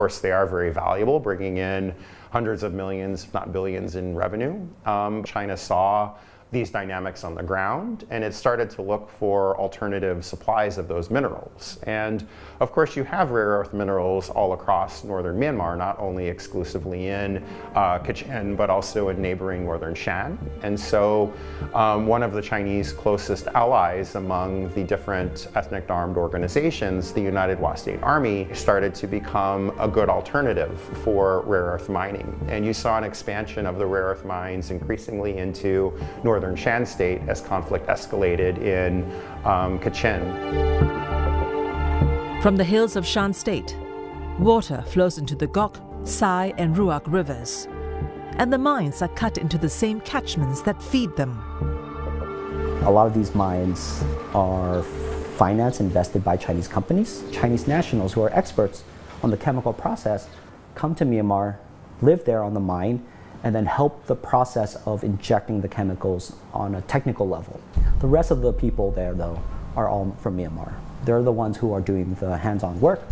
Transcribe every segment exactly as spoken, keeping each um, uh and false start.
course, they are very valuable, bringing in hundreds of millions, if not billions, in revenue. Um, China saw these dynamics on the ground, and it started to look for alternative supplies of those minerals. And of course, you have rare earth minerals all across northern Myanmar, not only exclusively in uh, Kachin, but also in neighboring northern Shan. And so um, one of the Chinese closest allies among the different ethnic armed organizations, the United Wa State Army, started to become a good alternative for rare earth mining. And you saw an expansion of the rare earth mines increasingly into northern Northern Shan State as conflict escalated in um, Kachin. From the hills of Shan State, water flows into the Gok, Sai and Ruak rivers, and the mines are cut into the same catchments that feed them. A lot of these mines are financed, invested by Chinese companies. Chinese nationals who are experts on the chemical process come to Myanmar, live there on the mine, and then help the process of injecting the chemicals on a technical level. The rest of the people there, though, are all from Myanmar. They're the ones who are doing the hands-on work.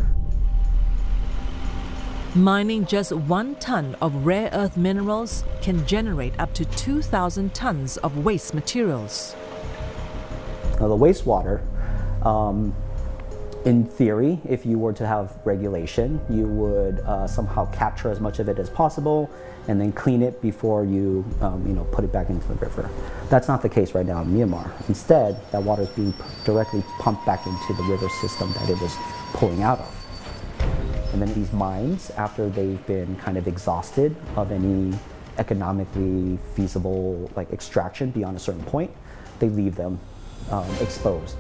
Mining just one ton of rare earth minerals can generate up to two thousand tons of waste materials. Now, the wastewater, um, in theory, if you were to have regulation, you would uh, somehow capture as much of it as possible and then clean it before you, um, you know, put it back into the river. That's not the case right now in Myanmar. Instead, that water is being directly pumped back into the river system that it was pulling out of. And then these mines, after they've been kind of exhausted of any economically feasible like extraction beyond a certain point, they leave them um, exposed.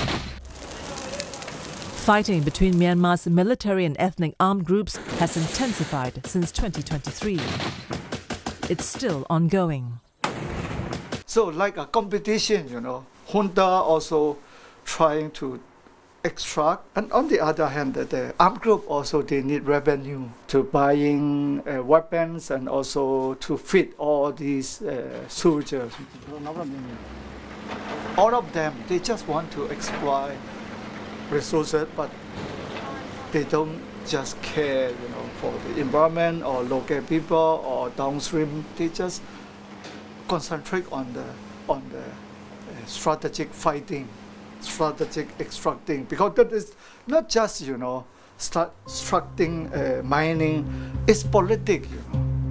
Fighting between Myanmar's military and ethnic armed groups has intensified since twenty twenty-three. It's still ongoing. So like a competition, you know, junta also trying to extract, and on the other hand, the armed group also they need revenue to buying uh, weapons and also to feed all these uh, soldiers. All of them, they just want to exploit resources, but they don't just care, you know, for the environment or local people or downstream. They just concentrate on the on the uh, strategic fighting, strategic extracting, because that is not just, you know, start extracting, uh, mining. It's politic, you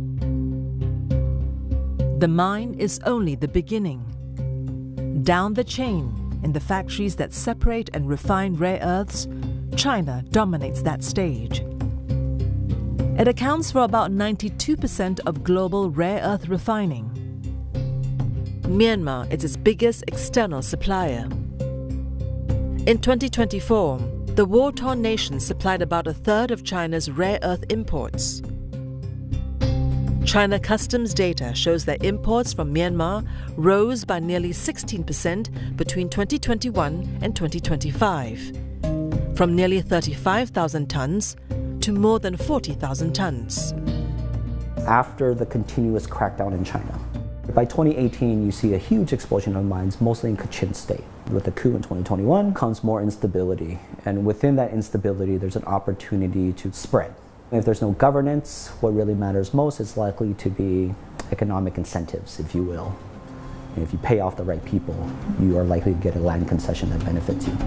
know. The mine is only the beginning. Down the chain, in the factories that separate and refine rare earths, China dominates that stage. It accounts for about ninety-two percent of global rare earth refining. Myanmar is its biggest external supplier. In twenty twenty-four, the war-torn nation supplied about a third of China's rare earth imports. China customs data shows that imports from Myanmar rose by nearly sixteen percent between twenty twenty-one and twenty twenty-five, from nearly thirty-five thousand tons to more than forty thousand tons. After the continuous crackdown in China, by twenty eighteen, you see a huge explosion of mines, mostly in Kachin State. With the coup in twenty twenty-one comes more instability, and within that instability, there's an opportunity to spread. If there's no governance, what really matters most is likely to be economic incentives, if you will. And if you pay off the right people, you are likely to get a land concession that benefits you.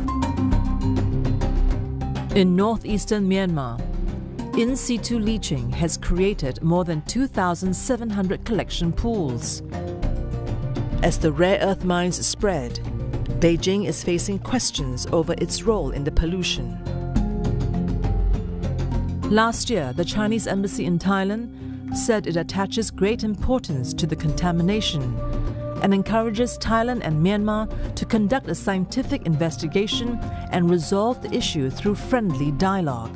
In northeastern Myanmar, in situ leaching has created more than two thousand seven hundred collection pools. As the rare earth mines spread, Beijing is facing questions over its role in the pollution. Last year, the Chinese embassy in Thailand said it attaches great importance to the contamination and encourages Thailand and Myanmar to conduct a scientific investigation and resolve the issue through friendly dialogue.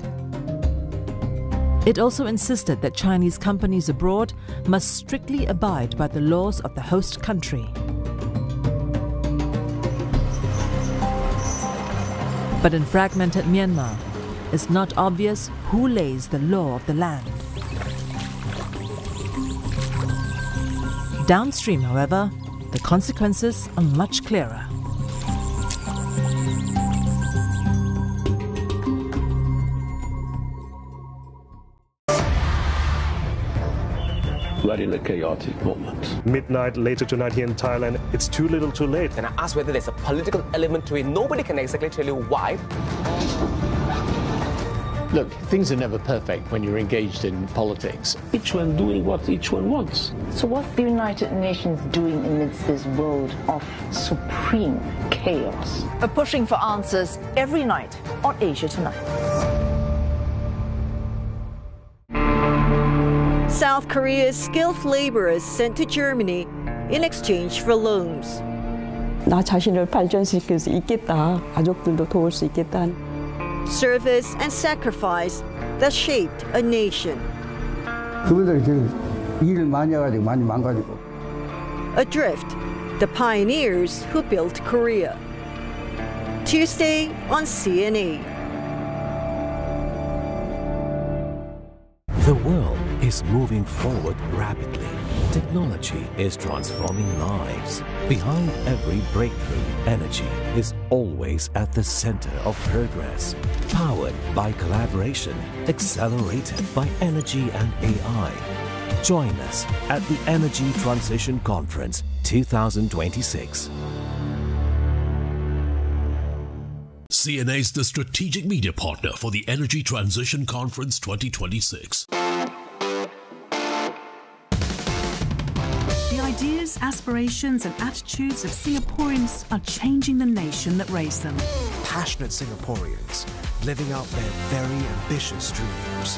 It also insisted that Chinese companies abroad must strictly abide by the laws of the host country. But in fragmented Myanmar, it's not obvious who lays the law of the land. Downstream, however, the consequences are much clearer. We're in a chaotic moment. Midnight later tonight here in Thailand, it's too little too late. And I asked whether there's a political element to it. Nobody can exactly tell you why. Look, things are never perfect when you're engaged in politics. Each one doing what each one wants. So what's the United Nations doing amidst this world of supreme chaos? We're pushing for answers every night on Asia Tonight. South Korea's skilled laborers sent to Germany in exchange for loans. 나 자신을 발전시킬 수 있겠다. 가족들도 도울 수 있겠다. Service and sacrifice that shaped a nation. 그분들이 일을 많이 해가지고 많이 망가지고. Adrift, the pioneers who built Korea. Tuesday on C N A. The world is moving forward rapidly. Technology is transforming lives. Behind every breakthrough, energy is always at the center of progress. Powered by collaboration, accelerated by energy and A I. Join us at the Energy Transition Conference twenty twenty-six. C N A is the strategic media partner for the Energy Transition Conference twenty twenty-six. The ideas, aspirations and attitudes of Singaporeans are changing the nation that raised them. Passionate Singaporeans living out their very ambitious dreams.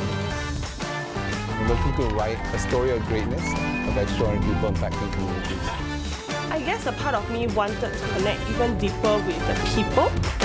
We're looking to write a story of greatness, of extraordinary people impacting communities. I guess a part of me wanted to connect even deeper with the people.